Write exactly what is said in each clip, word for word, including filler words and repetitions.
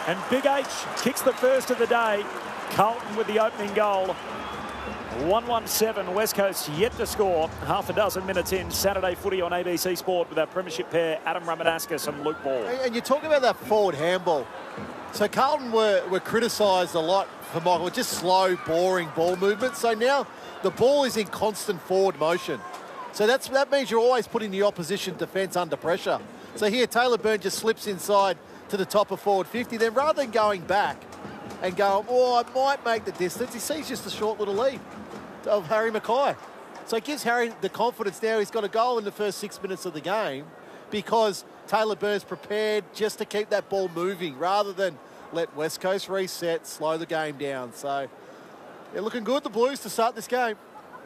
And Big H kicks the first of the day. Carlton with the opening goal. one one seven, West Coast yet to score. Half a dozen minutes in. Saturday footy on A B C Sport with our premiership pair, Adam Ramanauskas and Luke Ball. And you're talking about that forward handball. So Carlton were, were criticised a lot for Michael, just slow, boring ball movement. So now the ball is in constant forward motion. So that's, that means you're always putting the opposition defence under pressure. So here, Taylor Byrne just slips inside to the top of forward fifty. Then rather than going back and going, oh, I might make the distance, he sees just a short little lead of Harry Mackay. So it gives Harry the confidence now. He's got a goal in the first six minutes of the game because Taylor Byrne's prepared just to keep that ball moving rather than let West Coast reset, slow the game down. So they're looking good, the Blues, to start this game.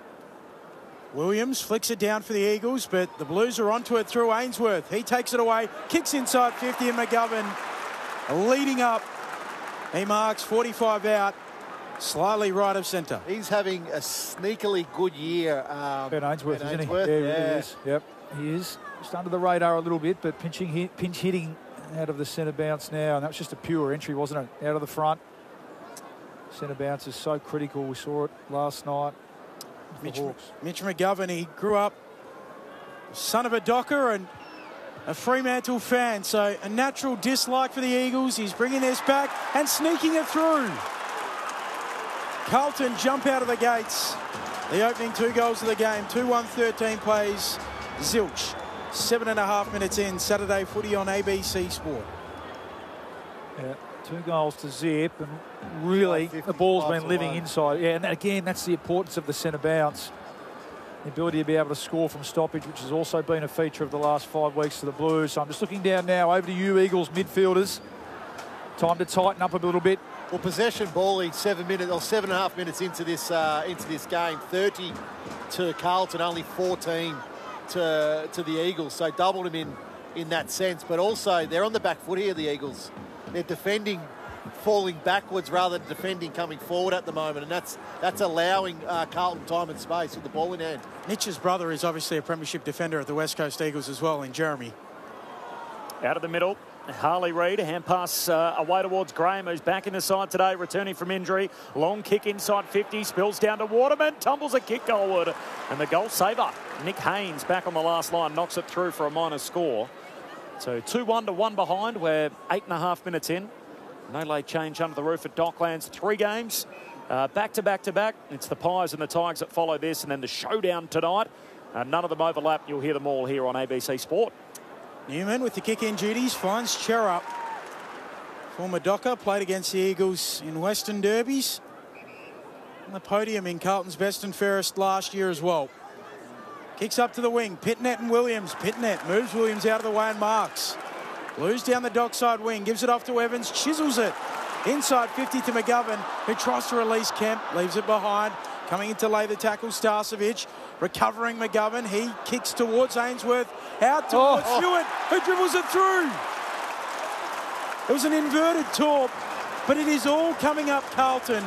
Williams flicks it down for the Eagles, but the Blues are onto it through Ainsworth. He takes it away, kicks inside fifty, and McGovern leading up. He marks forty-five out, slightly right of centre. He's having a sneakily good year. Um, Ben Ainsworth, Ben isn't Ainsworth, he? Yeah, yeah. he really is. Yep, he is. Just under the radar a little bit, but pinching hit, pinch hitting out of the centre bounce now. And that was just a pure entry, wasn't it? Out of the front. Centre bounce is so critical. We saw it last night. Mitch, Mitch McGovern, he grew up son of a Docker and a Fremantle fan, so a natural dislike for the Eagles. He's bringing this back and sneaking it through. Carlton jump out of the gates. The opening two goals of the game. two one thirteen plays zilch. Seven and a half minutes in. Saturday footy on A B C Sport. Yeah, two goals to zip, and really the ball's been living inside. Yeah, and again, that's the importance of the centre bounce. The ability to be able to score from stoppage, which has also been a feature of the last five weeks for the Blues. So I'm just looking down now, over to you, Eagles midfielders. Time to tighten up a little bit. Well, possession ball, seven minutes or seven and a half minutes into this uh, into this game. thirty to Carlton, only fourteen to to the Eagles. So doubled them in in that sense. But also they're on the back foot here, the Eagles. They're defending falling backwards rather than defending coming forward at the moment, and that's that's allowing uh, Carlton time and space with the ball in hand. Mitch's brother is obviously a premiership defender at the West Coast Eagles as well, in Jeremy. Out of the middle, Harley Reid, hand pass uh, away towards Graham, who's back in the side today, returning from injury. Long kick inside fifty, spills down to Waterman, tumbles a kick goalward. And the goal saver, Nick Haynes, back on the last line, knocks it through for a minor score. So two one to one behind. We're eight and a half minutes in. No late change under the roof at Docklands. Three games, uh, back to back to back. It's the Pies and the Tigers that follow this, and then the showdown tonight. Uh, none of them overlap. You'll hear them all here on A B C Sport. Newman with the kick-in duties finds Cherub. Former Docker, played against the Eagles in Western Derbies. On the podium in Carlton's best and fairest last year as well. Kicks up to the wing. Pitnet and Williams. Pitnet moves Williams out of the way and marks. Blues down the dockside wing. Gives it off to Evans. Chisels it. Inside fifty to McGovern, who tries to release Kemp. Leaves it behind. Coming in to lay the tackle, Starcevic. Recovering McGovern. He kicks towards Ainsworth. Out towards Oh. Hewitt, who dribbles it through. It was an inverted torp, but it is all coming up Carlton.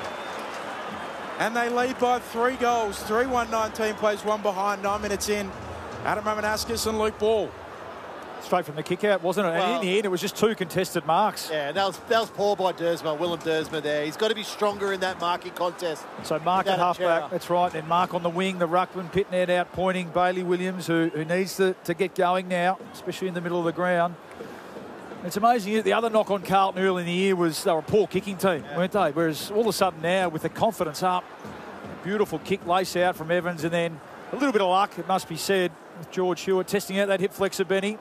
And they lead by three goals. three one nineteen plays one behind, nine minutes in. Adam Ramanauskas and Luke Ball. Straight from the kick out, wasn't it? Well, and in the end, it was just two contested marks. Yeah, that was that was poor by Dersma, Willem Dersma there. He's got to be stronger in that marking contest. So Mark at Without a halfback, chair. that's right. And Mark on the wing, the ruckman, Pitnet out pointing, Bailey Williams, who, who needs to, to get going now, especially in the middle of the ground. It's amazing. The other knock on Carlton early in the year was they were a poor kicking team, yeah. weren't they? Whereas all of a sudden now, with the confidence up, beautiful kick lace out from Evans, and then a little bit of luck, it must be said, with George Hewitt testing out that hip flexor, Benny.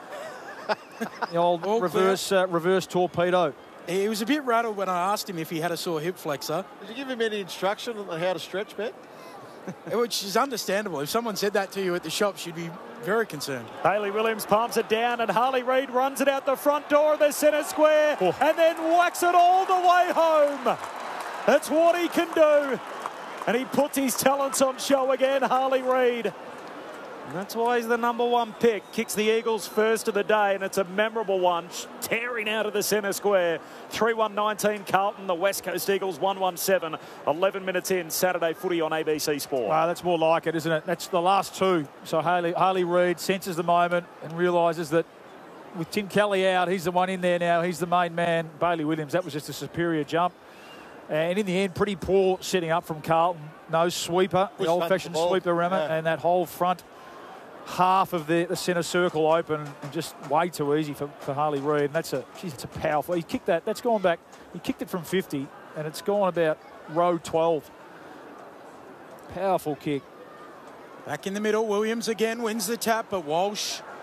The old All reverse uh, reverse torpedo. He was a bit rattled when I asked him if he had a sore hip flexor. Did you give him any instruction on how to stretch, Ben? Which is understandable. If someone said that to you at the shops, you'd be very concerned. Bailey Williams palms it down, and Harley Reid runs it out the front door of the centre square oh. and then whacks it all the way home. That's what he can do. And he puts his talents on show again, Harley Reid. And that's why he's the number one pick. Kicks the Eagles first of the day, and it's a memorable one. Tearing out of the centre square. three one nineteen Carlton, the West Coast Eagles one one seven. eleven minutes in, Saturday footy on A B C Sport. Wow, that's more like it, isn't it? That's the last two. So Harley, Harley Reid senses the moment and realises that with Tim Kelly out, he's the one in there now. He's the main man. Bailey Williams, that was just a superior jump. And in the end, pretty poor setting up from Carlton. No sweeper, the old-fashioned sweeper remnant, yeah. And that whole front half of the, the centre circle open, and just way too easy for, for Harley Reid. And that's a, geez, it's a powerful. He kicked that. That's gone back. He kicked it from fifty, and it's gone about row twelve. Powerful kick. Back in the middle, Williams again wins the tap, but Walsh